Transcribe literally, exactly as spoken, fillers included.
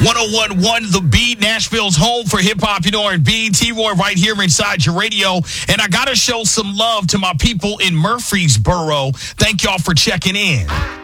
one oh one point one The Beat, Nashville's home for hip-hop and R and B. T-Roy right here inside your radio. And I got to show some love to my people in Murfreesboro. Thank y'all for checking in.